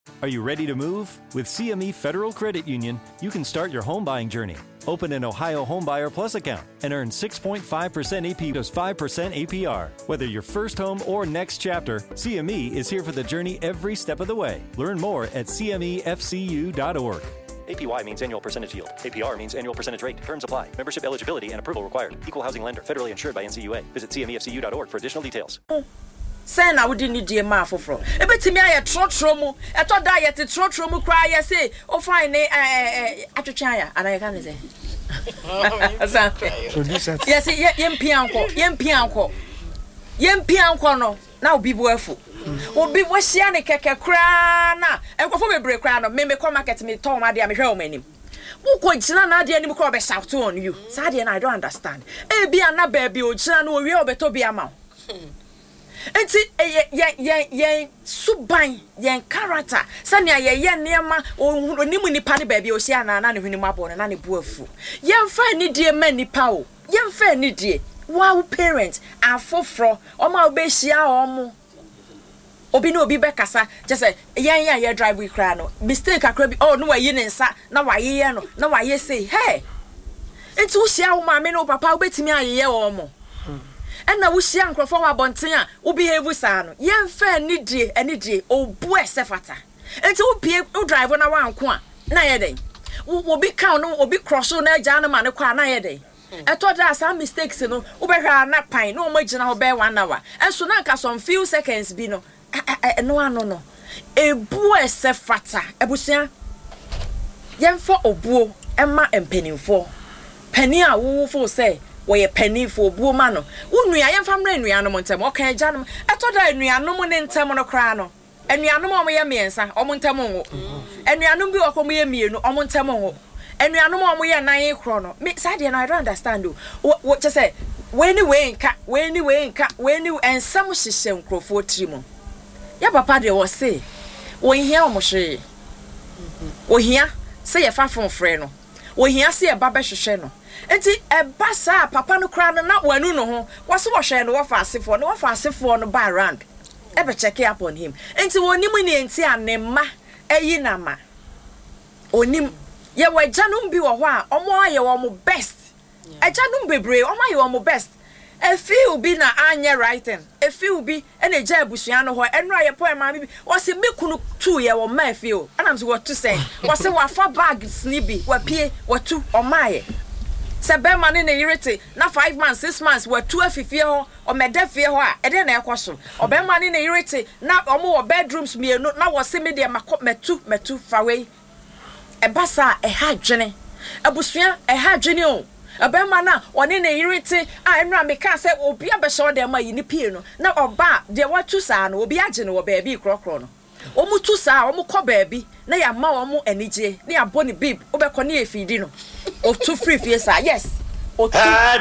Are you ready to move? With CME Federal Credit Union, you can start your home buying journey. Open an Ohio Homebuyer Plus account and earn 6.5% AP plus 5% APR. Whether your first home or next chapter, CME is here for the journey every step of the way. Learn more at cmefcu.org. APY means annual percentage yield. APR means annual percentage rate. Terms apply. Membership eligibility and approval required. Equal housing lender. Federally insured by NCUA. Visit cmefcu.org for additional details. Say na we didn't need ma foforo. Ebetimi aye trotro mu. Eto diet trotro mu cry ye say, "Oh fine atwetwa ya." And I can say. Yes, yempianko no. Na obi boafu. Obi wo hia ne keke kra na. Enkofo bebre kra no. Me come market me ton ma de me hwe o manim. Who could gina na de anim ko be shout on you. Sadie na I don't understand. E bia na baby o gina na owie obeto bia ma. Enti ye suban ye character sania ye neema onimu nipa ne baby o sia na ne hwini mabo na ne buafu ye mfa ni die ma nipa o ye mfa ni die wow parents afofro o ma obehia o mo obi no obi be kasa just say ye drive we cry no mistake akra bi oh no wa yi ne nsa na wa ye no na wa ye say hey enti wo sia wo ma me no papa obetimi ayeye o mo na wo hia nkrofo wa bonten a wo behave sa no ye mfa ani die obu esefata enti wo pie wo drive na wa nko a na ye den wo bi kan no obi cross na agya na ma ne kwa na ye den eto da some mistakes no wo behwa na pan no mo gina ho be 1 hour enso na nka some few seconds bi no no ebu esefata ebusia ye mfa obuo ema empenimfo pani a wo fo say we penny for buoma no unua yemfa mra enuanom ntem oka agyanom eto da enuanom ne ntem no kra no enuanom omo ye miensa omo ntem ho enuanom bi okomo ye mienu omo ntem ho enuanom omo ye nan kro no me sade na I don't understand o just say when nka ensam hihye nkrofo trimo ya papa de wo say wo hia omo hwe wo hia say ye fa fonfre no wo hia say ye ba behwehwe no enti ebasa papa no kra no na wanu no ho wose wo hwe no wo fa asefo no ba around ebe check up on him enti wonim ne enti anemma eyi na ma onim ye wajanum bi wo ho a omo aye wo mo best ajanum bebre omo aye wo mo best efi ubi na anya writing efi ubi ene eja abusua no ho eno aye poem ma bi wose mekunu tu ye wo ma efi o anam so what to say wose wa fa bag snibi wa pie watu omaye sebe mane na yirete na 5 months 6 months wa tu afifie ho o medafie ho a ede na ekoso obe mane na yirete na omo wo bedrooms mienu na wo se me de metu fawe ebasa eha dwene abusua eha dwene o obe mana one na yirete a enra me ka se obi abehye de ma yini pie no na oba de watu saa no obi agye no wo ba bi krokro no omutu saa omukọ baabi na ya ma omu enije na ya boni bib obekọ na efidi no otu free fie saa yes otu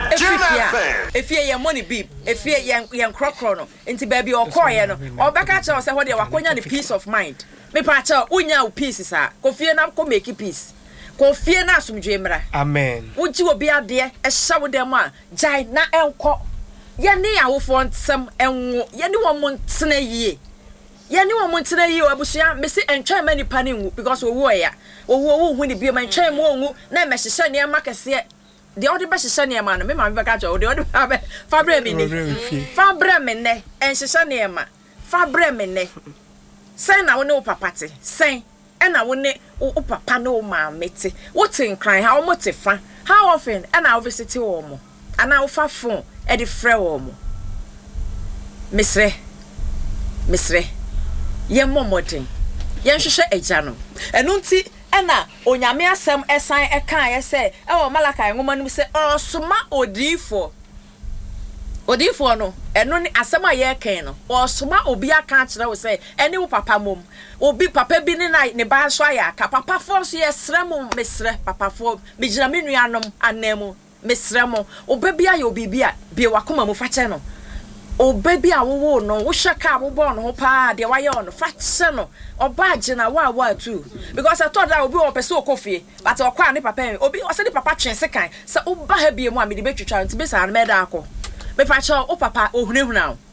efie ye money bib efie ye nkrokro no enti baabi okoye no obeka cha se ho de wakonya ne peace of mind me pa cha unya u peace saa kofie na ko make peace kofie na asumdwe mra amen uji obi ade e hya wo dem a jai na enko ye ne ya wo fo nsem enwo ye ne wo mo ntena yie yani wo montere yi abusua mesi entwa mani pani nwu because wo ya wo hu ni bi ma entwa mo nwu na me hyehyɛ ne ma kese de odi ba hyehyɛ ne ma no me ma be ka cho de odi ba fa bre me ne fa bre me ne en hyehyɛ ne ma fa bre me ne sen na wo ne wo papa te sen na wo ne wo papa ne wo ma mete wo tinkran ha wo motefa how often na wo visit wo mo ana wo fa phone e de frɛ wo mo misre ye momodin ye nhwehwe agyanom enu nti ena onyame asem esan ekan ye se e wo malaka ngoma nim se osoma odifo no enu ni asem a ye kan no osoma obi aka kire wo se eni wo papa mom obi papa bi ne ba so aya ka papa fo so ye sremo mesre papa fo bijira menuanom anemu mesremo obabi aye obi bia bi wakoma mu fa che no o baby a wo no wo shaka wo born ho pa de waye on fa che no oba agina wa too because I thought that obi o pese okofie but okwa ne papa obi o se de papa twen sekan se oba ha bie mu a me de betwetwa nti be sa na me da akọ me pa che o papa ohunehuna